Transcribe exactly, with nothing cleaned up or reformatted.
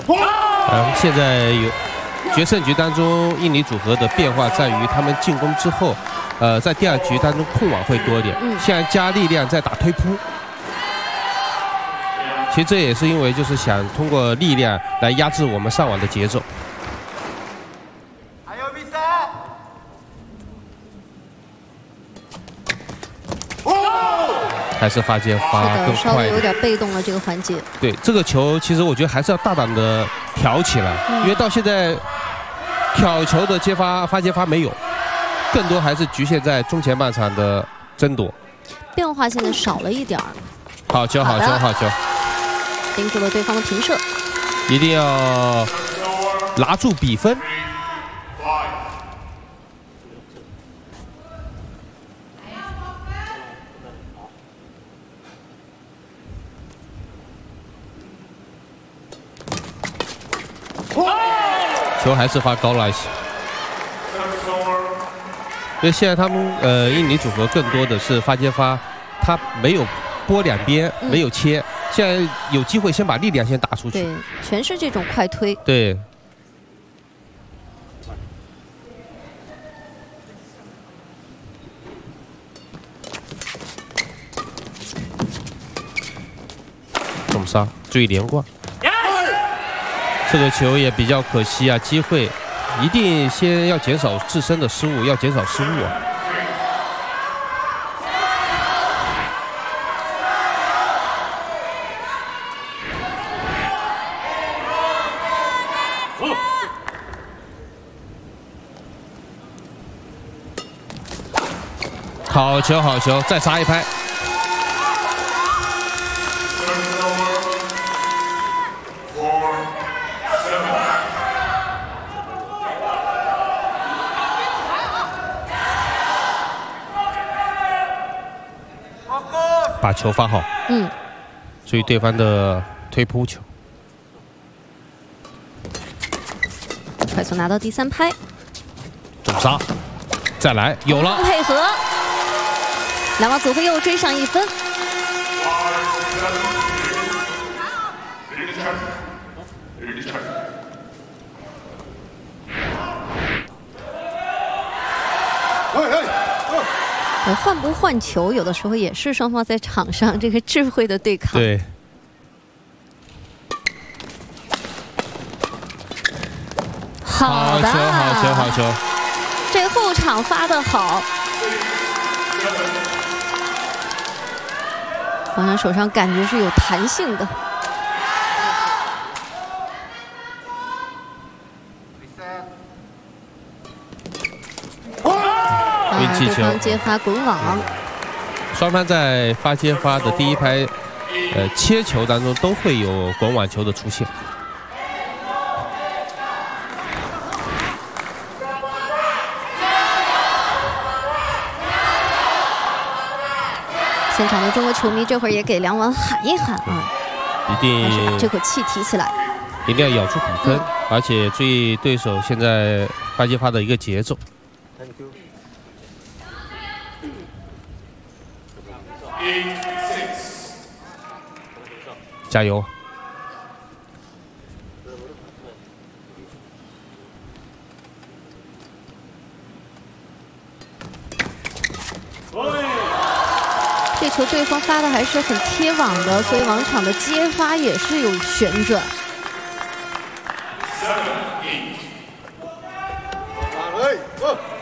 嗯，现在有决胜局当中，印尼组合的变化在于他们进攻之后，呃，在第二局当中控网会多一点， 嗯、 现在加力量在打推扑。其实这也是因为就是想通过力量来压制我们上网的节奏。 还是发接发更快， 稍微有点被动了这个环节。 对这个球，其实我觉得还是要大胆的挑起来，嗯、因为到现在挑球的接发发接发没有，更多还是局限在中前半场的争夺。 变化现在少了一点儿。 好球，好球，好球！ 盯住了对方的平射， 一定要拿住比分。 球还是发高了一些，因为现在他们呃印尼组合更多的是发接发，他没有拨两边，嗯、没有切，现在有机会先把力量先打出去。 对，全是这种快推。 对。重杀，注意连贯。 这个球也比较可惜啊，机会一定先要减少自身的失误，要减少失误啊。好球，好球，再杀一拍。 把球发好， 嗯， 注意对方的推扑球， 快速拿到第三拍， 重杀，再来，有了， 配合，两网组合又追上一分。换不换球，有的时候也是双方在场上这个智慧的对抗。 对。 好的， 好球，好球，好球！ 这后场发的好，王洋手上感觉是有弹性的。 运气球， 接发滚网。 双方在发接发的第一拍，呃，切球当中都会有滚网球的出现。 现场的中国球迷这会儿也给两网喊一喊啊， 一定把这口气提起来， 一定要咬住比分，嗯、而且注意对手现在发接发的一个节奏。 加油！ 这球对方发的还是很贴网的，所以网场的接发也是有旋转。 哎，